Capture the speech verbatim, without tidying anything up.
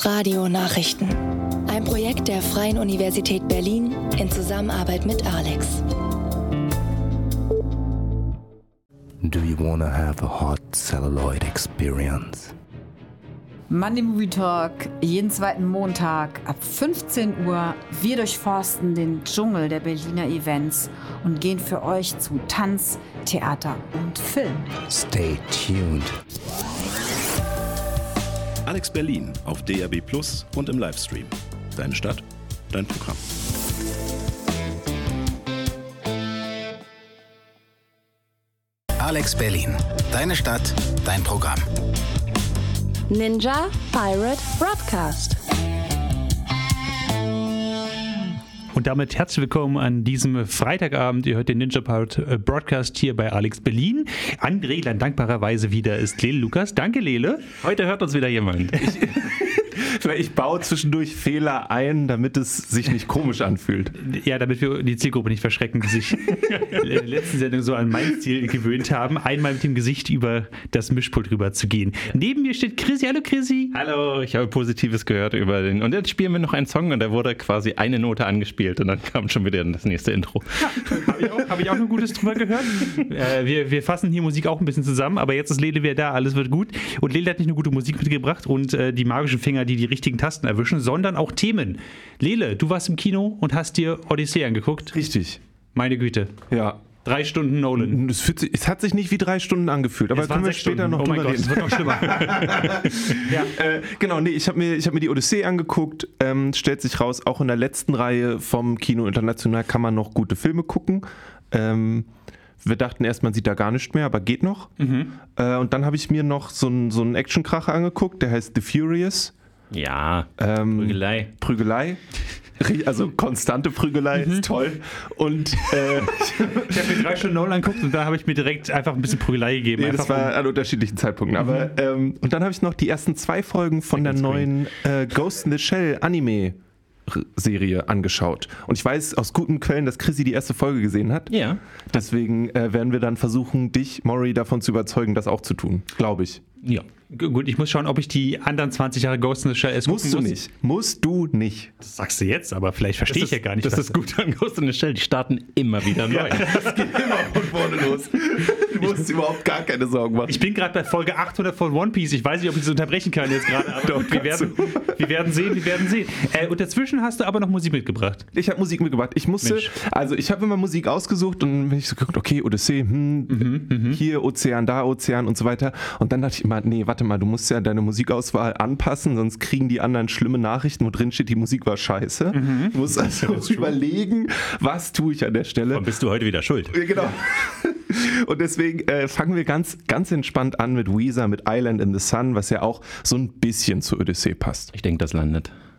Campus Radio Nachrichten. Ein Projekt der Freien Universität Berlin in Zusammenarbeit mit Alex. Do you wanna have a hot celluloid experience? Monday Movie Talk, jeden zweiten Montag ab fünfzehn Uhr. Wir durchforsten den Dschungel der Berliner Events und gehen für euch zu Tanz, Theater und Film. Stay tuned. Alex Berlin auf D A B Plus und im Livestream. Deine Stadt, dein Programm. Alex Berlin. Deine Stadt, dein Programm. Ninja Pirate Broadcast. Und damit herzlich willkommen an diesem Freitagabend. Ihr hört den Ninja Pirate Broadcast hier bei Alex Berlin. An Reglern dankbarerweise wieder ist Lele Lukas. Danke, Lele. Heute hört uns wieder jemand. Ich, ich baue zwischendurch Fehler ein, damit es sich nicht komisch anfühlt. Ja, damit wir die Zielgruppe nicht verschrecken, die sich in der letzten Sendung so an mein Stil gewöhnt haben, einmal mit dem Gesicht über das Mischpult rüber zu gehen. Neben mir steht Chrissy. Hallo, Chrissy. Hallo, ich habe Positives gehört über den... Und jetzt spielen wir noch einen Song und da wurde quasi eine Note angespielt und dann kam schon wieder das nächste Intro. Ja, habe ich, hab ich auch noch Gutes drüber gehört. Äh, wir, wir fassen hier Musik auch ein bisschen zusammen, aber jetzt ist Lele wieder da, alles wird gut. Und Lele hat nicht nur gute Musik mitgebracht und äh, die magischen Finger, die die richtigen Tasten erwischen, sondern auch Themen. Lele, du warst im Kino und hast dir Odyssee angeguckt. Richtig. Meine Güte. Ja. Drei Stunden Nolan. Es, fühlt sich, es hat sich nicht wie drei Stunden angefühlt, aber können wir später Stunden. noch oh drüber mein Gott, reden. Es wird noch schlimmer. ja. äh, genau, nee, ich habe mir, ich hab mir die Odyssee angeguckt. Ähm, stellt sich raus, auch in der letzten Reihe vom Kino International kann man noch gute Filme gucken. Ähm, wir dachten erst, man sieht da gar nicht mehr, aber geht noch. Mhm. Äh, und dann habe ich mir noch so einen so einen Actionkracher angeguckt, der heißt The Furious. Ja, ähm, Prügelei. Prügelei. Also konstante Prügelei, mhm. ist toll. Und äh, ich habe mir drei Stunden Nolan angeguckt und da habe ich mir direkt einfach ein bisschen Prügelei gegeben. Nee, das war um an unterschiedlichen Zeitpunkten. Mhm. Aber ähm, und dann habe ich noch die ersten zwei Folgen von der neuen äh, Ghost in the Shell Anime Serie angeschaut. Und ich weiß aus guten Quellen, dass Chrissy die erste Folge gesehen hat. Ja. Deswegen äh, werden wir dann versuchen, dich, Maury, davon zu überzeugen, das auch zu tun. Glaube ich. Ja. Gut, ich muss schauen, ob ich die anderen zwanzig Jahre Ghost in the Shell gucken muss. Musst du nicht. Musst du nicht. Das sagst du jetzt, aber vielleicht verstehe ich ja gar nicht. Das ist gut an Ghost in the Shell. Die starten immer wieder neu. Ja, das geht immer von vorne los. Du musst dir überhaupt gar keine Sorgen machen. Ich bin gerade bei Folge achthundert von One Piece. Ich weiß nicht, ob ich das unterbrechen kann jetzt gerade, aber Doch, wir, werden, wir werden sehen, wir werden sehen. Äh, und dazwischen hast du aber noch Musik mitgebracht. Ich habe Musik mitgebracht. Ich musste, Mensch. also ich habe immer Musik ausgesucht und wenn ich so geguckt, okay, Odyssee, hm, mhm, hier Ozean, da Ozean und so weiter. Und dann dachte ich immer, nee, warte mal, du musst ja deine Musikauswahl anpassen, sonst kriegen die anderen schlimme Nachrichten, wo drin steht, die Musik war scheiße. Mhm. Du musst also überlegen, was tue ich an der Stelle. Und bist du heute wieder schuld. Ja, genau. Und deswegen äh, fangen wir ganz, ganz entspannt an mit Weezer, mit Island in the Sun, was ja auch so ein bisschen zur Odyssee passt. Ich denke, das landet.